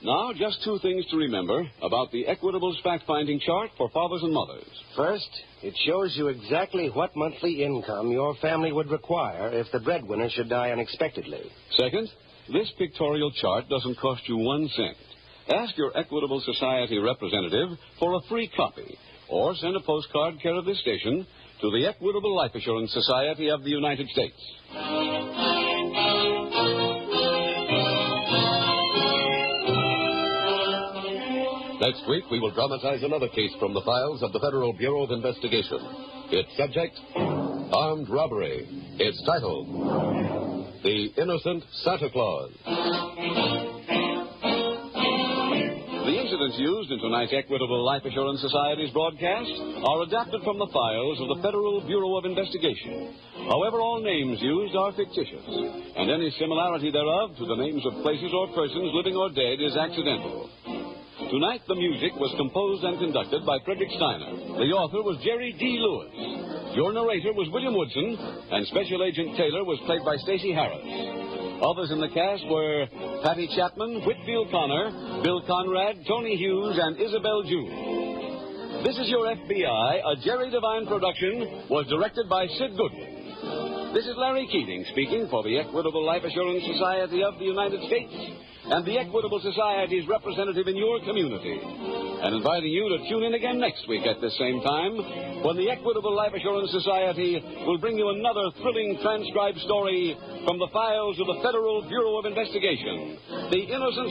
Now, just two things to remember about the Equitable's fact-finding chart for fathers and mothers. First, it shows you exactly what monthly income your family would require if the breadwinner should die unexpectedly. Second, this pictorial chart doesn't cost you 1 cent. Ask your Equitable Society representative for a free copy, or send a postcard care of this station to the Equitable Life Assurance Society of the United States. Next week, we will dramatize another case from the files of the Federal Bureau of Investigation. Its subject, armed robbery. Its title, The Innocent Santa Claus. The incidents used in tonight's Equitable Life Assurance Society's broadcast are adapted from the files of the Federal Bureau of Investigation. However, all names used are fictitious, and any similarity thereof to the names of places or persons living or dead is accidental. Tonight, the music was composed and conducted by Frederick Steiner. The author was Jerry D. Lewis. Your narrator was William Woodson, and Special Agent Taylor was played by Stacey Harris. Others in the cast were Patty Chapman, Whitfield Connor, Bill Conrad, Tony Hughes, and Isabel June. This is Your FBI, a Jerry Devine production, was directed by Sid Goodwin. This is Larry Keating speaking for the Equitable Life Assurance Society of the United States and the Equitable Society's representative in your community, and inviting you to tune in again next week at the same time when the Equitable Life Assurance Society will bring you another thrilling transcribed story from the files of the Federal Bureau of Investigation, The Innocent